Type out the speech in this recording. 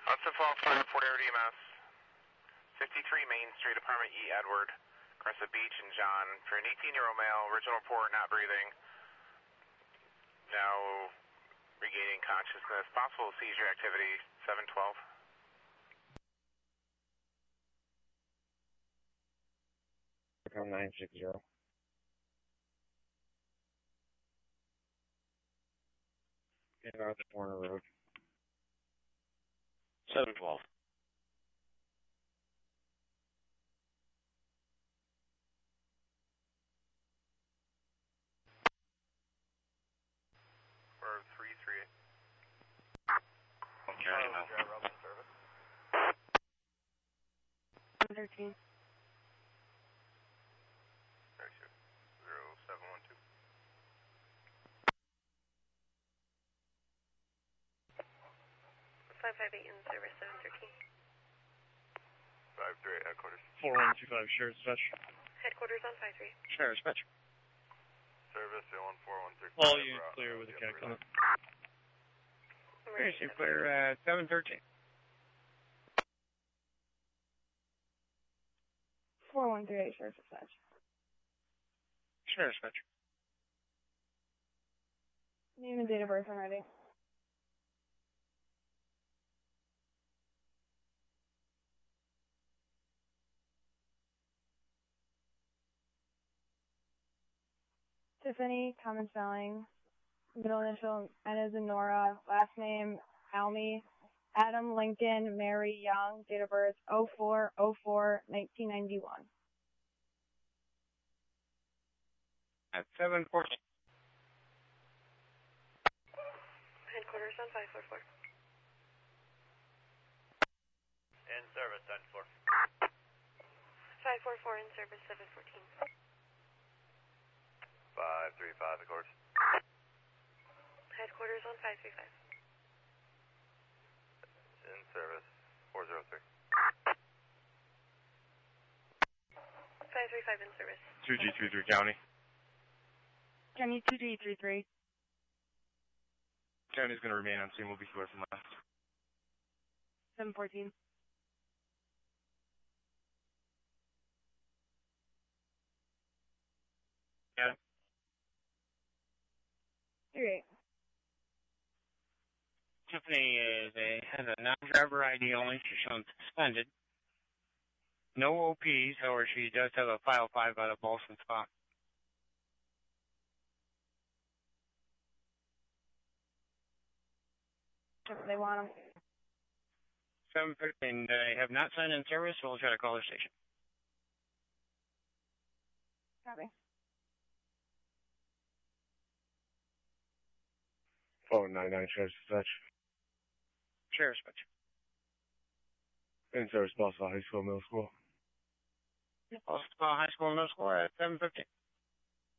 Hudson Falls Fire, Fort Air EMS. 53 Main Street, Apartment E, Edward, Crescent Beach, and John. For an 18-year-old male, original report, not breathing. Now regaining consciousness. Possible seizure activity, 712. 960. Get out of the corner road. 712. Or 338. Okay, now. 13. 0712. 558 in service, 713. 538 headquarters. 4125, Sheriff's Dispatch. Headquarters on 53. Sheriff's Dispatch. Service 14135. All units clear with a cat coming. Emergency clear at 713. 4138, Sheriff's Dispatch. Sheriff's Dispatch. Name and date of birth, I'm ready. Tiffany, common spelling. Middle initial, N as in Nora. Last name, Almy. Adam Lincoln, Mary Young. Date of birth, 04/04/1991. At 714. Headquarters on 544. In service, 94. 544 in service, 714. 535 headquarters. Headquarters on 535. In service, 403. 535 in service. 2G33 County. County 2G33. County's going to remain on scene. We'll be clear from last. 714. Yeah. 38. Tiffany has a non-driver ID only. She's shown suspended. No OPs, however, she does have a file 5 out of Bolson spot. They want them. 715. They have not signed in service, so we'll try to call their station. Copy. Phone 99 Sheriff's Dispatch. Sheriff's Dispatch. In service, Boswell High School, Middle School. Boswell High School, Middle School at 715.